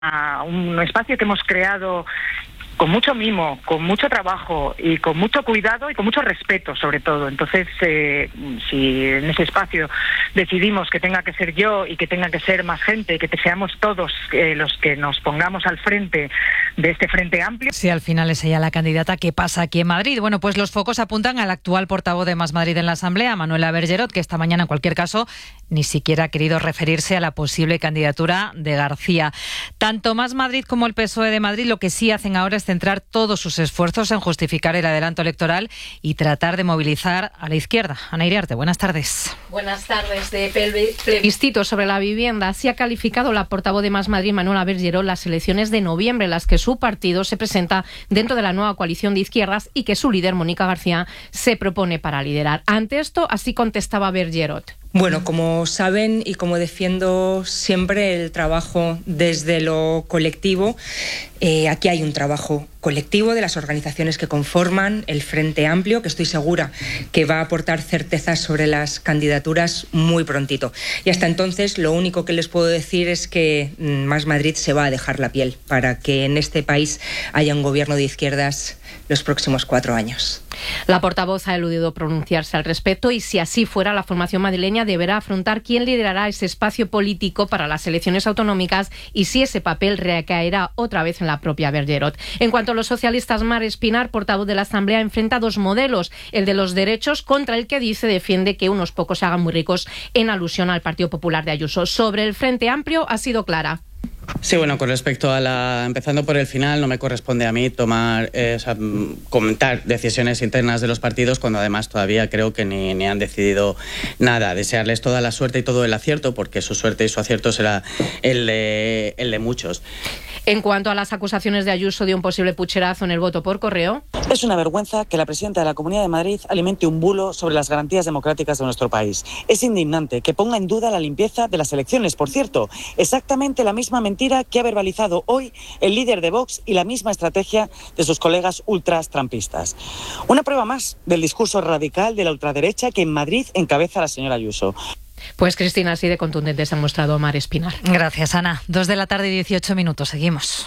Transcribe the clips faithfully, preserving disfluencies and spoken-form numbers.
un espacio que hemos creado con mucho mimo, con mucho trabajo y con mucho cuidado y con mucho respeto, sobre todo. Entonces, eh, si en ese espacio decidimos que tenga que ser yo y que tenga que ser más gente, que seamos todos eh, los que nos pongamos al frente de este Frente Amplio. Si al final es ella la candidata, ¿qué pasa aquí en Madrid? Bueno, pues los focos apuntan al actual portavoz de Más Madrid en la Asamblea, Manuela Bergerot, que esta mañana, en cualquier caso, ni siquiera ha querido referirse a la posible candidatura de García. Tanto Más Madrid como el P S O E de Madrid lo que sí hacen ahora es centrar todos sus esfuerzos en justificar el adelanto electoral y tratar de movilizar a la izquierda. Ana Iriarte, buenas tardes. Buenas tardes. De plebiscito sobre la vivienda, así ha calificado la portavoz de Más Madrid, Manuela Bergerot, las elecciones de noviembre, en las que su partido se presenta dentro de la nueva coalición de izquierdas y que su líder, Mónica García, se propone para liderar. Ante esto, así contestaba Bergerot. Bueno, como saben y como defiendo siempre el trabajo desde lo colectivo, eh, aquí hay un trabajo colectivo de las organizaciones que conforman el Frente Amplio, que estoy segura que va a aportar certezas sobre las candidaturas muy prontito. Y hasta entonces lo único que les puedo decir es que Más Madrid se va a dejar la piel para que en este país haya un gobierno de izquierdas los próximos cuatro años. La portavoz ha eludido pronunciarse al respecto y, si así fuera, la formación madrileña deberá afrontar quién liderará ese espacio político para las elecciones autonómicas y si ese papel recaerá otra vez en la propia Bergerot. En cuanto a los socialistas, Mar Espinar, portavoz de la Asamblea, enfrenta dos modelos: el de los derechos, contra el que dice defiende que unos pocos se hagan muy ricos, en alusión al Partido Popular de Ayuso. Sobre el Frente Amplio ha sido clara. Sí, bueno, con respecto a la... Empezando por el final, no me corresponde a mí tomar, eh, o sea, comentar decisiones internas de los partidos cuando además todavía creo que ni, ni han decidido nada. Desearles toda la suerte y todo el acierto, porque su suerte y su acierto será el de, el de muchos. En cuanto a las acusaciones de Ayuso de un posible pucherazo en el voto por correo... Es una vergüenza que la presidenta de la Comunidad de Madrid alimente un bulo sobre las garantías democráticas de nuestro país. Es indignante que ponga en duda la limpieza de las elecciones. Por cierto, exactamente la misma mentira que ha verbalizado hoy el líder de Vox y la misma estrategia de sus colegas ultras-trampistas. Una prueba más del discurso radical de la ultraderecha que en Madrid encabeza la señora Ayuso. Pues Cristina, así de contundente se ha mostrado Mar Espinar. Gracias, Ana. Dos de la tarde y dieciocho minutos. Seguimos.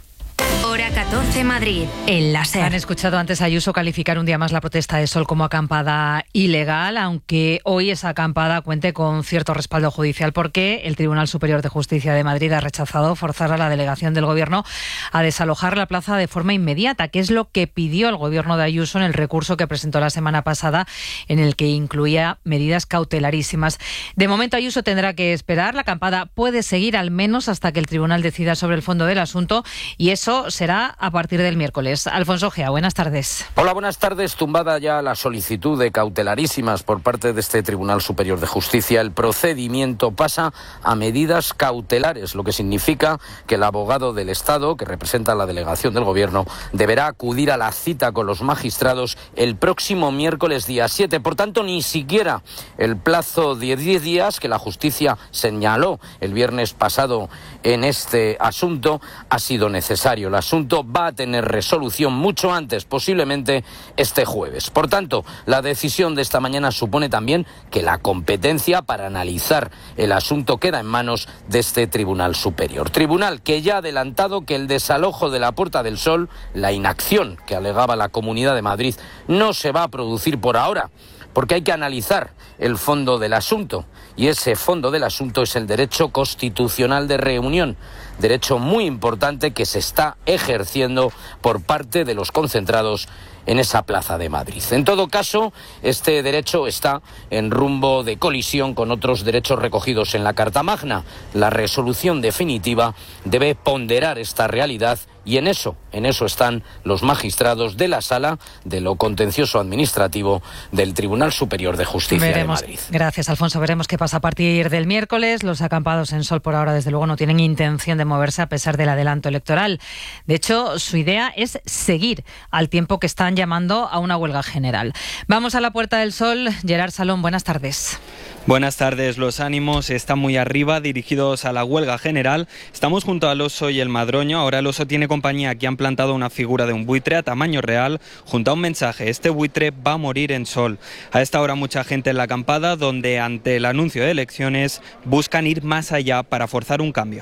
Hora catorce, Madrid, en la SER. Han escuchado antes a Ayuso calificar un día más la protesta de Sol como acampada ilegal, aunque hoy esa acampada cuente con cierto respaldo judicial, porque el Tribunal Superior de Justicia de Madrid ha rechazado forzar a la delegación del Gobierno a desalojar la plaza de forma inmediata, que es lo que pidió el Gobierno de Ayuso en el recurso que presentó la semana pasada, en el que incluía medidas cautelarísimas. De momento, Ayuso tendrá que esperar. La acampada puede seguir al menos hasta que el Tribunal decida sobre el fondo del asunto, y eso será a partir del miércoles. Alfonso Gea, buenas tardes. Hola, buenas tardes. Tumbada ya la solicitud de cautelarísimas por parte de este Tribunal Superior de Justicia, el procedimiento pasa a medidas cautelares, lo que significa que el abogado del Estado, que representa a la delegación del Gobierno, deberá acudir a la cita con los magistrados el próximo miércoles día siete. Por tanto, ni siquiera el plazo de diez días que la justicia señaló el viernes pasado en este asunto ha sido necesario. El asunto va a tener resolución mucho antes, posiblemente este jueves. Por tanto, la decisión de esta mañana supone también que la competencia para analizar el asunto queda en manos de este Tribunal Superior. Tribunal que ya ha adelantado que el desalojo de la Puerta del Sol, la inacción que alegaba la Comunidad de Madrid, no se va a producir por ahora, porque hay que analizar el fondo del asunto, y ese fondo del asunto es el derecho constitucional de reunión, derecho muy importante que se está ejerciendo por parte de los concentrados en esa plaza de Madrid. En todo caso, este derecho está en rumbo de colisión con otros derechos recogidos en la Carta Magna. La resolución definitiva debe ponderar esta realidad y en eso, en eso están los magistrados de la Sala de lo Contencioso Administrativo del Tribunal Superior de Justicia Veremos. de Madrid. Gracias, Alfonso. Veremos qué pasa a partir del miércoles. Los acampados en Sol por ahora, desde luego, no tienen intención de moverse a pesar del adelanto electoral. De hecho, su idea es seguir al tiempo que están llamando a una huelga general. Vamos a la Puerta del Sol. Gerard Salón, buenas tardes. Buenas tardes. Los ánimos están muy arriba, dirigidos a la huelga general. Estamos junto al Oso y el Madroño. Ahora el Oso tiene compañía. Aquí han plantado una figura de un buitre a tamaño real junto a un mensaje: este buitre va a morir en Sol. A esta hora mucha gente en la acampada, donde ante el anuncio de elecciones buscan ir más allá para forzar un cambio.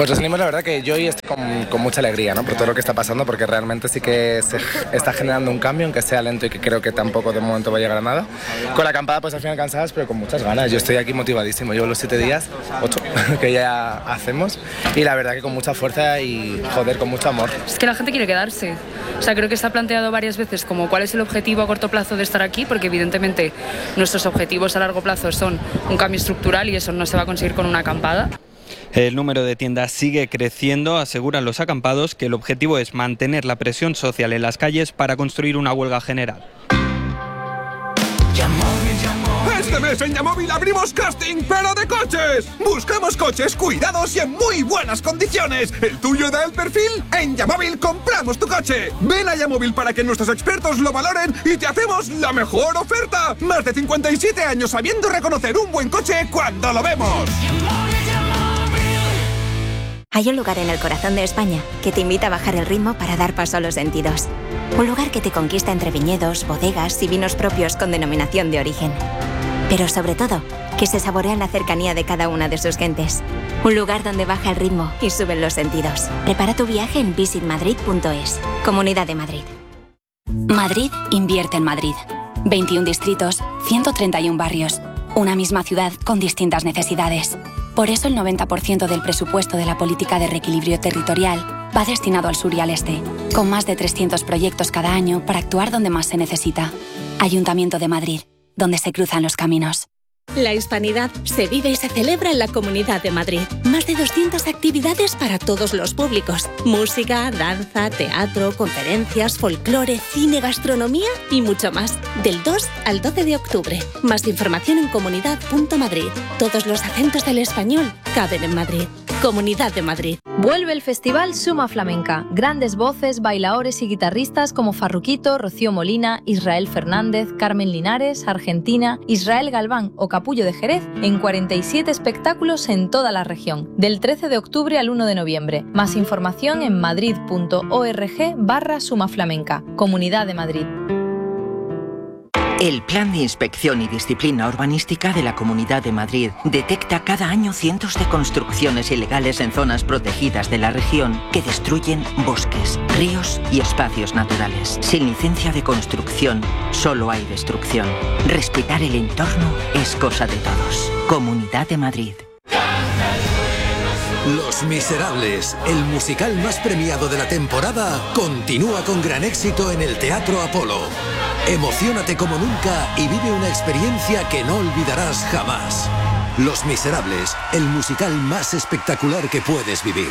Pues los ánimos, la verdad que yo hoy estoy con, con mucha alegría, ¿no? Por todo lo que está pasando, porque realmente sí que se está generando un cambio, aunque sea lento y que creo que tampoco de momento va a llegar a nada. Con la acampada pues al final cansadas, pero con muchas ganas. Yo estoy aquí motivadísimo, llevo los siete días, ocho, que ya hacemos, y la verdad que con mucha fuerza y, joder, con mucho amor. Es que la gente quiere quedarse. O sea, creo que está planteado varias veces como cuál es el objetivo a corto plazo de estar aquí, porque evidentemente nuestros objetivos a largo plazo son un cambio estructural y eso no se va a conseguir con una acampada. El número de tiendas sigue creciendo, aseguran los acampados que el objetivo es mantener la presión social en las calles para construir una huelga general. Este mes en Yamóvil abrimos casting, pero de coches. Buscamos coches cuidados y en muy buenas condiciones. ¿El tuyo da el perfil? En Yamóvil compramos tu coche. Ven a Yamóvil para que nuestros expertos lo valoren y te hacemos la mejor oferta. Más de cincuenta y siete años sabiendo reconocer un buen coche cuando lo vemos. Hay un lugar en el corazón de España que te invita a bajar el ritmo para dar paso a los sentidos. Un lugar que te conquista entre viñedos, bodegas y vinos propios con denominación de origen. Pero sobre todo, que se saborea en la cercanía de cada una de sus gentes. Un lugar donde baja el ritmo y suben los sentidos. Prepara tu viaje en visit madrid punto es. Comunidad de Madrid. Madrid invierte en Madrid. veintiún distritos, ciento treinta y uno barrios. Una misma ciudad con distintas necesidades. Por eso el noventa por ciento del presupuesto de la política de reequilibrio territorial va destinado al sur y al este, con más de trescientos proyectos cada año para actuar donde más se necesita. Ayuntamiento de Madrid, donde se cruzan los caminos. La hispanidad se vive y se celebra en la Comunidad de Madrid. Más de doscientas actividades para todos los públicos. Música, danza, teatro, conferencias, folclore, cine, gastronomía y mucho más. Del dos al doce de octubre. Más información en comunidad punto madrid. Todos los acentos del español caben en Madrid. Comunidad de Madrid. Vuelve el festival Suma Flamenca. Grandes voces, bailaores y guitarristas como Farruquito, Rocío Molina, Israel Fernández, Carmen Linares, Argentina, Israel Galván o Capullo de Jerez en cuarenta y siete espectáculos en toda la región. Del trece de octubre al uno de noviembre. Más información en madrid punto org barra Suma Flamenca. Comunidad de Madrid. El Plan de Inspección y Disciplina Urbanística de la Comunidad de Madrid detecta cada año cientos de construcciones ilegales en zonas protegidas de la región que destruyen bosques, ríos y espacios naturales. Sin licencia de construcción, solo hay destrucción. Respetar el entorno es cosa de todos. Comunidad de Madrid. Los Miserables, el musical más premiado de la temporada, continúa con gran éxito en el Teatro Apolo. Emociónate como nunca y vive una experiencia que no olvidarás jamás. Los Miserables, el musical más espectacular que puedes vivir.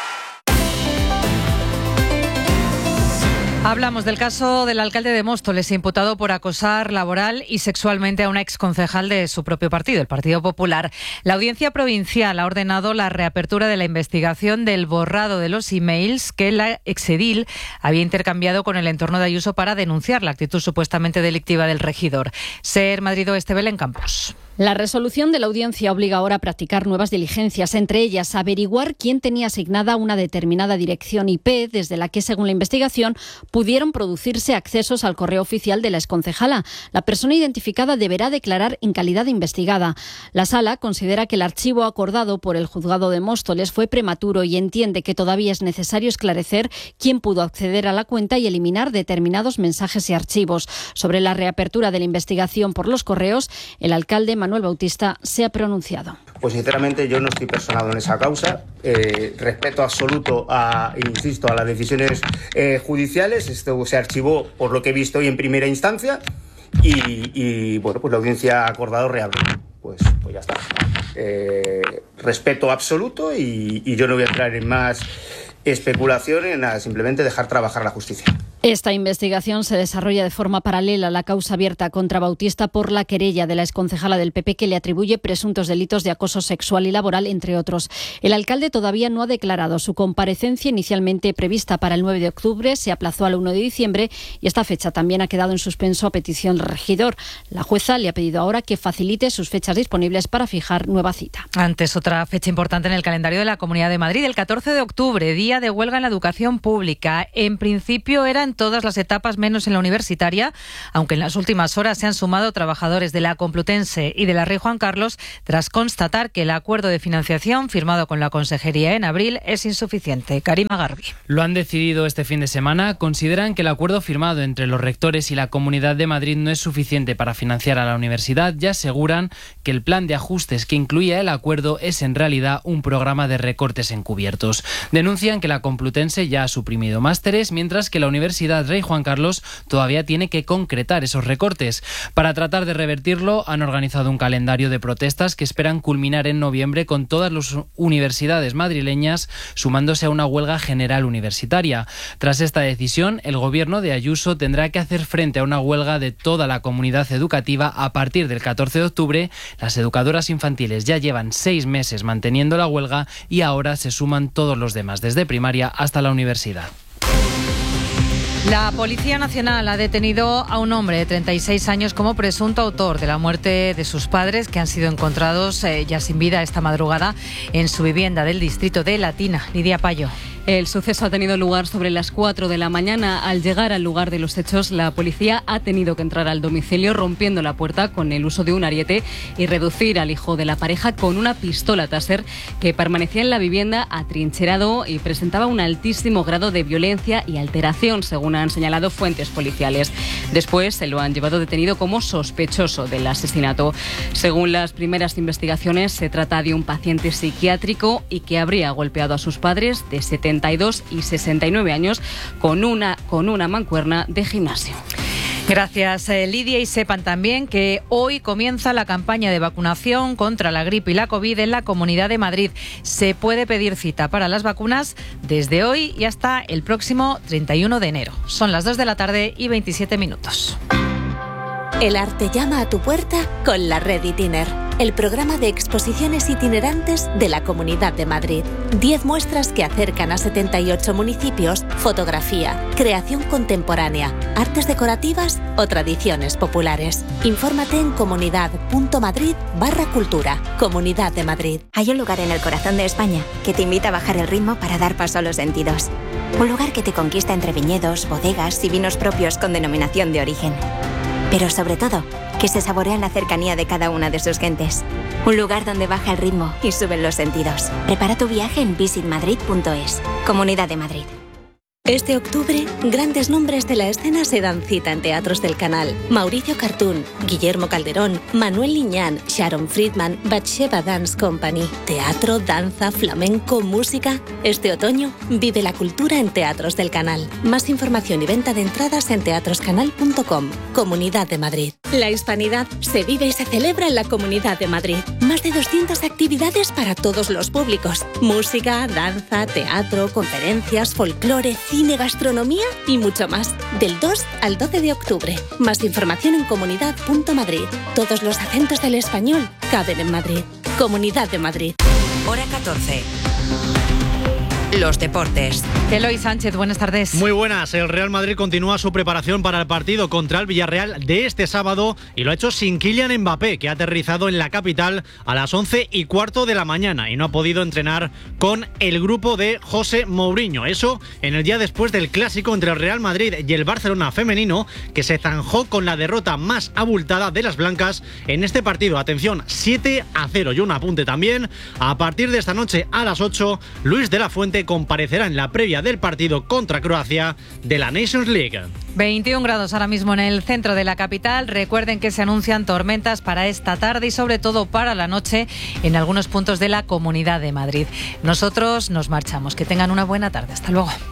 Hablamos del caso del alcalde de Móstoles, imputado por acosar laboral y sexualmente a una exconcejal de su propio partido, el Partido Popular. La Audiencia Provincial ha ordenado la reapertura de la investigación del borrado de los emails que la exedil había intercambiado con el entorno de Ayuso para denunciar la actitud supuestamente delictiva del regidor. Ser Madrid Oeste, Belén Campos. La resolución de la audiencia obliga ahora a practicar nuevas diligencias, entre ellas averiguar quién tenía asignada una determinada dirección I P desde la que, según la investigación, pudieron producirse accesos al correo oficial de la exconcejala. La persona identificada deberá declarar en calidad de investigada. La Sala considera que el archivo acordado por el juzgado de Móstoles fue prematuro y entiende que todavía es necesario esclarecer quién pudo acceder a la cuenta y eliminar determinados mensajes y archivos. Sobre la reapertura de la investigación por los correos, el alcalde Manuel Bautista se ha pronunciado. Pues sinceramente yo no estoy personado en esa causa. Eh, respeto absoluto a, insisto, a las decisiones eh, judiciales. Esto se archivó por lo que he visto hoy en primera instancia y, y bueno, pues la audiencia ha acordado reabrir. Pues, pues ya está. Eh, respeto absoluto y, y yo no voy a entrar en más especulación, en nada, simplemente dejar trabajar a la justicia. Esta investigación se desarrolla de forma paralela a la causa abierta contra Bautista por la querella de la exconcejala del P P que le atribuye presuntos delitos de acoso sexual y laboral, entre otros. El alcalde todavía no ha declarado. Su comparecencia, inicialmente prevista para el nueve de octubre, se aplazó al uno de diciembre y esta fecha también ha quedado en suspenso a petición del regidor. La jueza le ha pedido ahora que facilite sus fechas disponibles para fijar nueva cita. Antes, otra fecha importante en el calendario de la Comunidad de Madrid, el catorce de octubre, día de huelga en la educación pública. En principio eran todas las etapas menos en la universitaria, aunque en las últimas horas se han sumado trabajadores de la Complutense y de la Rey Juan Carlos tras constatar que el acuerdo de financiación firmado con la Consejería en abril es insuficiente. Karima Garbi. Lo han decidido este fin de semana. Consideran que el acuerdo firmado entre los rectores y la Comunidad de Madrid no es suficiente para financiar a la universidad y aseguran que el plan de ajustes que incluía el acuerdo es en realidad un programa de recortes encubiertos. Denuncian que la Complutense ya ha suprimido másteres, mientras que la Universidad Rey Juan Carlos todavía tiene que concretar esos recortes. Para tratar de revertirlo, han organizado un calendario de protestas que esperan culminar en noviembre con todas las universidades madrileñas sumándose a una huelga general universitaria. Tras esta decisión, el gobierno de Ayuso tendrá que hacer frente a una huelga de toda la comunidad educativa a partir del catorce de octubre. Las educadoras infantiles ya llevan seis meses manteniendo la huelga y ahora se suman todos los demás, desde primaria hasta la universidad. La Policía Nacional ha detenido a un hombre de treinta y seis años como presunto autor de la muerte de sus padres, que han sido encontrados eh, ya sin vida esta madrugada en su vivienda del distrito de Latina. Lidia Payo. El suceso ha tenido lugar sobre las cuatro de la mañana. Al llegar al lugar de los hechos, la policía ha tenido que entrar al domicilio rompiendo la puerta con el uso de un ariete y reducir al hijo de la pareja con una pistola Taser que permanecía en la vivienda atrincherado y presentaba un altísimo grado de violencia y alteración, según han señalado fuentes policiales. Después se lo han llevado detenido como sospechoso del asesinato. Según las primeras investigaciones, se trata de un paciente psiquiátrico y que habría golpeado a sus padres de setenta y dos y sesenta y nueve años con una, con una mancuerna de gimnasio. Gracias, eh, Lidia. Y sepan también que hoy comienza la campaña de vacunación contra la gripe y la COVID en la Comunidad de Madrid. Se puede pedir cita para las vacunas desde hoy y hasta el próximo treinta y uno de enero. Son las dos de la tarde y veintisiete minutos. El arte llama a tu puerta con la Red Itiner, el programa de exposiciones itinerantes de la Comunidad de Madrid. Diez muestras que acercan a setenta y ocho municipios, fotografía, creación contemporánea, artes decorativas o tradiciones populares. Infórmate en comunidad.madrid barra cultura. Comunidad de Madrid. Hay un lugar en el corazón de España que te invita a bajar el ritmo para dar paso a los sentidos. Un lugar que te conquista entre viñedos, bodegas y vinos propios con denominación de origen. Pero sobre todo, que se saborea en la cercanía de cada una de sus gentes. Un lugar donde baja el ritmo y suben los sentidos. Prepara tu viaje en visit madrid punto es. Comunidad de Madrid. Este octubre, grandes nombres de la escena se dan cita en teatros del canal. Mauricio Cartún, Guillermo Calderón, Manuel Liñán, Sharon Friedman, Batsheva Dance Company. Teatro, danza, flamenco, música. Este otoño, vive la cultura en teatros del canal. Más información y venta de entradas en teatroscanal punto com. Comunidad de Madrid. La hispanidad se vive y se celebra en la Comunidad de Madrid. Más de doscientas actividades para todos los públicos. Música, danza, teatro, conferencias, folclore, cine, gastronomía y mucho más. Del dos al doce de octubre. Más información en comunidad punto madrid. Todos los acentos del español caben en Madrid. Comunidad de Madrid. Hora catorce. Los deportes. Eloy Sánchez, buenas tardes. Muy buenas. El Real Madrid continúa su preparación para el partido contra el Villarreal de este sábado y lo ha hecho sin Kylian Mbappé, que ha aterrizado en la capital a las once y cuarto de la mañana y no ha podido entrenar con el grupo de José Mourinho. Eso en el día después del clásico entre el Real Madrid y el Barcelona femenino, que se zanjó con la derrota más abultada de las blancas en este partido. Atención, siete a cero. Y un apunte también: a partir de esta noche a las ocho, Luis de la Fuente comparecerá en la previa del partido contra Croacia de la Nations League. veintiún grados ahora mismo en el centro de la capital. Recuerden que se anuncian tormentas para esta tarde y sobre todo para la noche en algunos puntos de la Comunidad de Madrid. Nosotros nos marchamos. Que tengan una buena tarde. Hasta luego.